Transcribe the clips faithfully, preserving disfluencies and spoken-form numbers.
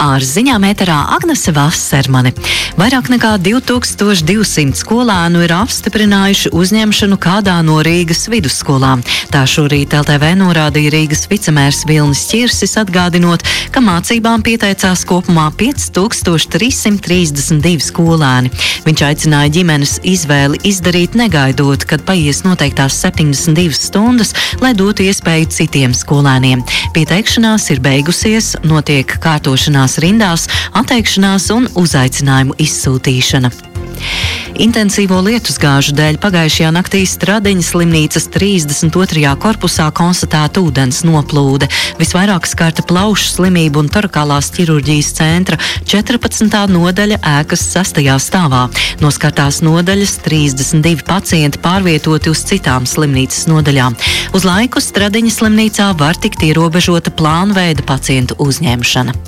Ārziņām ēterā Agnese Vassermane. Vairāk nekā divtūkstoš divsimt skolēnu ir apstiprinājuši uzņemšanu kādā no Rīgas vidusskolām. Tā šorīt L T V norādīja Rīgas vicemērs Vilnis Ķirsis, atgādinot, ka mācībām pieteicās kopumā pieci tūkstoši trīs simti trīsdesmit divi skolēni. Viņš aicināja ģimenes izvēli izdarīt negaidot, kad paies noteiktās septiņdesmit divas stundas, lai dotu iespēju citiem skolēniem. Pieteikšanās ir beigusies, notiek kārtošanās rindās, atteikšanās un uzaicinājumu izsūtīšana. Intensīvo lietusgāžu dēļ pagājušajā naktī Stradiņas slimnīcas trīsdesmit otrajā korpusā konstatēta ūdens noplūde. Visvairāk skarta plaušu slimību un torakālās ķirurģijas centra četrpadsmitā nodaļa ēkas sastajā stāvā. No skartās nodaļas trīsdesmit divi pacienti pārvietoti uz citām slimnīcas nodaļām. Uz laiku Stradiņas slimnīcā var tikt ierobežota plānveida pacientu uzņemšana.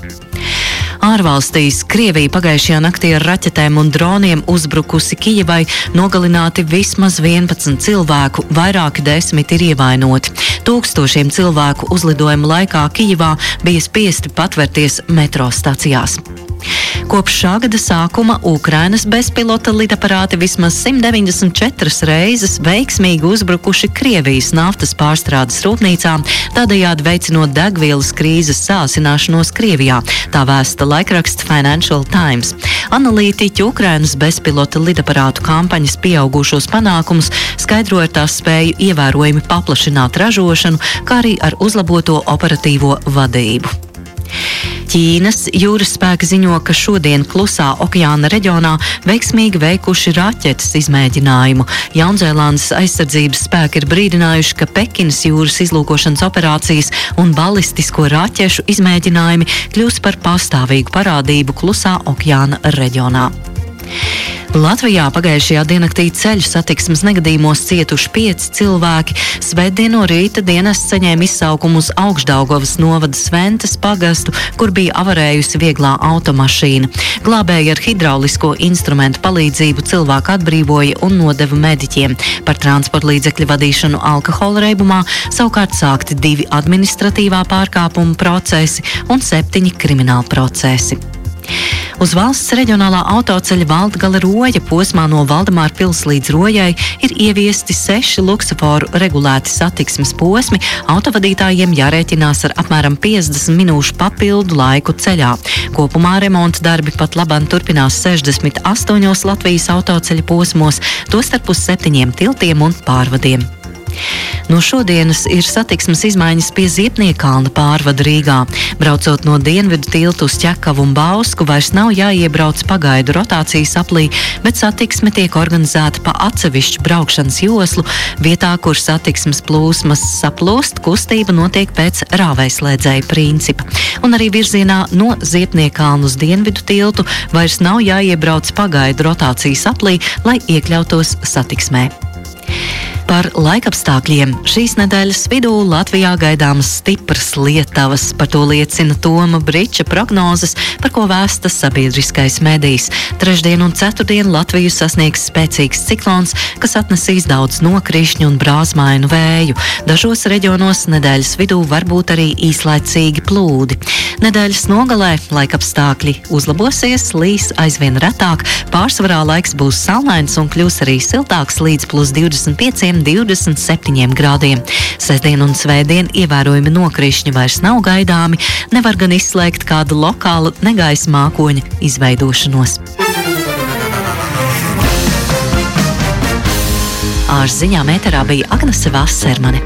Ārvalstīs Krievija pagājušajā naktī ar raķetēm un droniem uzbrukusi Kijevai, nogalināti vismaz vienpadsmit cilvēku, vairāki desmit ir ievainoti. Tūkstošiem cilvēku uzlidojuma laikā Kijevā bija spiesti patvērties metro stacijās. Kopš šā gada sākuma Ukrainas bezpilota lidaparāti vismaz simt deviņdesmit četras reizes veiksmīgi uzbrukuši Krievijas naftas pārstrādes rūpnīcām, tādējādi veicinot degvielas krīzes sāsināšanos Krievijā, tā vēsta laikraksts Financial Times. Analītiķi Ukrainas bezpilota lidaparātu kampaņas pieaugušos panākumus skaidro ar tās spēju ievērojami paplašināt ražošanu, kā arī ar uzlaboto operatīvo vadību. Ķīnas jūras spēki ziņo, ka šodien Klusā okeāna reģionā veiksmīgi veikuši raķetes izmēģinājumu. Jaunzēlandes aizsardzības spēki ir brīdinājuši, ka Pekinas jūras izlūkošanas operācijas un balistisko raķešu izmēģinājumi kļūs par pastāvīgu parādību Klusā okeāna reģionā. Latvijā pagājušajā diennaktī ceļu satiksmes negadījumos cietuši pieci cilvēki. Svētdien no rīta dienests saņēma izsaukumu uz Augšdaugavas novada Sventes pagastu, kur bija avarējusi vieglā automašīna. Glābēji ar hidraulisko instrumentu palīdzību cilvēku atbrīvoja un nodeva mediķiem. Par transporta līdzekļu vadīšanu alkohola reibumā savukārt sākti divi administratīvā pārkāpuma procesi un septiņi krimināla procesi. Uz valsts reģionālā autoceļa Valdgale Roja posmā no Valdemāra pils līdz Rojai ir ieviesti seši luksuforu regulēti satiksmes posmi. Autovadītājiem jārēķinās ar apmēram piecdesmit minūšu papildu laiku ceļā. Kopumā remonta darbi pat labāk turpinās sešdesmit astoņos Latvijas autoceļa posmos, tostarp uz septiņiem tiltiem un pārvadiem. No šodienas ir satiksmes izmaiņas pie Ziepniekalna pārvada Rīgā. Braucot no Dienvidu tiltu uz Ķekavu un Bausku, vairs nav jāiebrauc pagaidu rotācijas aplī, bet satiksme tiek organizēta pa atsevišķu braukšanas joslu. Vietā, kur satiksmes plūsmas saplūst, kustība notiek pēc rāvējslēdzēja principa. Un arī virzienā no Ziepniekalna uz Dienvidu tiltu vairs nav jāiebrauc pagaidu rotācijas aplī, lai iekļautos satiksmē. Par laikapstākļiem. Šīs nedēļas vidū Latvijā gaidāmas stipras lietavas. Par to liecina Toma Briča prognozes, par ko vēsta sabiedriskais medijs. Trešdien un ceturtdien Latviju sasniegs spēcīgs ciklons, kas atnesīs daudz nokrišņu un brāzmainu vēju. Dažos reģionos nedēļas vidū varbūt arī īslaicīgi plūdi. Nedēļas nogalē laikapstākļi uzlabosies, līs aizvien retāk, pārsvarā laiks būs saulains un kļūs arī siltāks līdz plus divdesmit pieciem divdesmit septiņiem grādiem. Sestdien un svētdien ievērojami nokrišņi vairs nav gaidāmi, nevar gan izslēgt kādu lokālu negaisa mākoņa izveidošanos. Ārziņām ēterā bija Agnese Vassermane.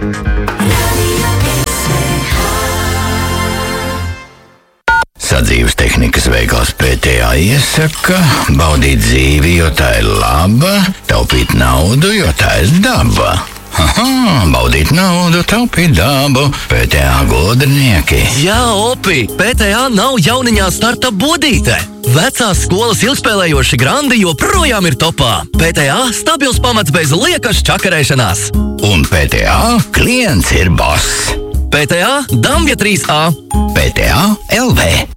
Sadzīves tehnikas veikals P T A iesaka baudīt dzīvi, jo tā ir laba, taupīt naudu, jo tā ir daba. Aha, baudīt naudu, taupīt dabu, P T A gudrinieki. Jā, Opi, P T A nav jauniņā starta bodīte. Vecās skolas ilgspēlējoši grandi joprojām ir topā. P T A stabils pamats bez liekas čakarēšanās. Un P T A klients ir boss. P T A Dambja trīs A. P T A L V